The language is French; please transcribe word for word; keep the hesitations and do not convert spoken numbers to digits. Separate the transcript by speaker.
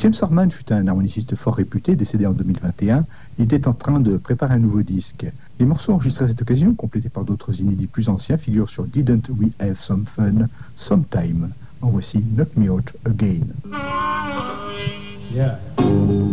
Speaker 1: James Harman fut un harmoniciste fort réputé, décédé en deux mille vingt et un. Il était en train de préparer un nouveau disque. Les morceaux enregistrés à cette occasion, complétés par d'autres inédits plus anciens, figurent sur Didn't We Have Some Fun Sometime. En voici Knock Me Out Again.
Speaker 2: Yeah.